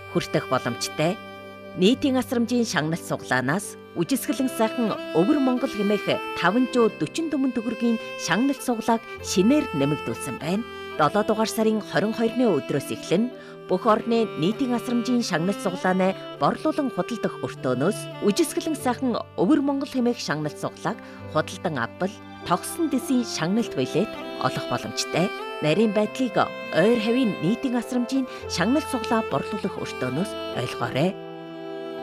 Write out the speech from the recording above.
хүртэх боломжтой. Нийтийн асрамжийн шагнал суглаанаас үжисгэлэн сайхан Өвөр Монгол хэмээх 540 төгрөгийн шагнал суглааг шинээр нэмэгдүүлсэн байна. 7 дугаар сарын 22-ны өдрөөс эхлэн бүх орны нийтийн асрамжийн шагнал суглааны борлуулан худалдах өртөөнөөс үжисгэлэн сайхан Өвөр Монгол хэмээх шагнал суглааг худалдан авбал тогсон дэсийн шагналт билет олох боломжтой. Нарийн байдлыг ойр хавийн нийтийн асрамжийн шагнал суглаа борлуулах өртөөнөөс ойлгоорой.